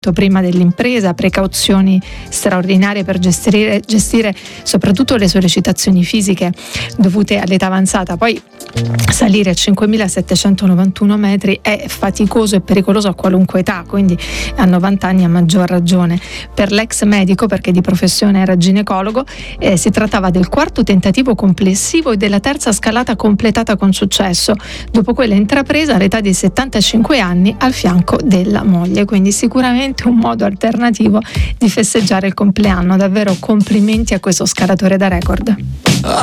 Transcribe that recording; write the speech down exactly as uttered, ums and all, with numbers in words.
prima dell'impresa, precauzioni straordinarie per gestire, gestire soprattutto le sollecitazioni fisiche dovute all'età avanzata. Poi salire a cinquemilasettecentonovantuno metri è faticoso e pericoloso a qualunque età, quindi a novanta anni a maggior ragione. Per l'ex medico, perché di professione era ginecologo, eh, si trattava del quarto tentativo complessivo e della terza scalata completata con successo, dopo quella intrapresa all'età di settantacinque anni al fianco della moglie. Quindi sicuramente un modo alternativo di festeggiare il compleanno. Davvero complimenti a questo scalatore da record.